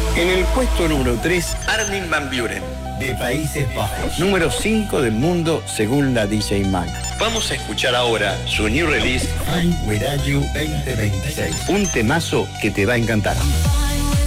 En el puesto número 3, Armin van Buuren, de Países Bajos. Número 5 del mundo según la DJ Mag. Vamos a escuchar ahora su new release, Fine With You 2026. Un temazo que te va a encantar.